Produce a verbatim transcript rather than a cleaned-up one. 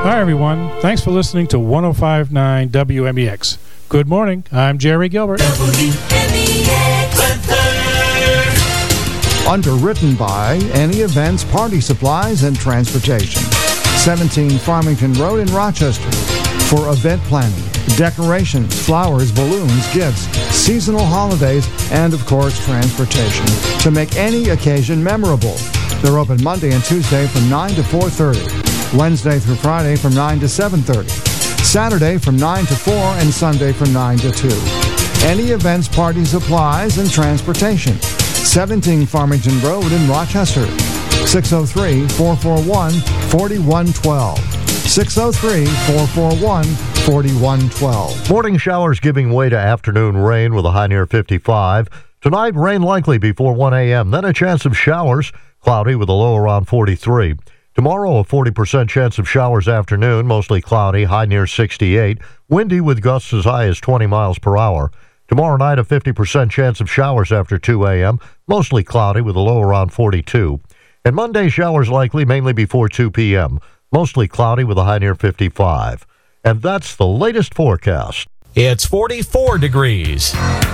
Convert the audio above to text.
Hi, everyone. Thanks for listening to one oh five point nine W M E X. Good morning. I'm Jerry Gilbert. W M E X weather. Underwritten by Any Events, Party Supplies, and Transportation. seventeen Farmington Road in Rochester. For event planning, decorations, flowers, balloons, gifts, seasonal holidays, and of course, transportation to make any occasion memorable. They're open Monday and Tuesday from nine to four thirty, Wednesday through Friday from nine to seven thirty, Saturday from nine to four, and Sunday from nine to two. Any Events, Party Supplies, and Transportation. seventeen Farmington Road in Rochester. six oh three, four four one, four one one two. six oh three, four four one, four one one two. Morning showers giving way to afternoon rain with a high near fifty-five. Tonight, rain likely before one a.m., then a chance of showers, cloudy with a low around forty-three. Tomorrow, a forty percent chance of showers afternoon, mostly cloudy, high near sixty-eight. Windy with gusts as high as twenty miles per hour. Tomorrow night, a fifty percent chance of showers after two a.m., mostly cloudy with a low around forty-two. And Monday, showers likely mainly before two p.m., mostly cloudy with a high near fifty-five. And that's the latest forecast. It's forty-four degrees.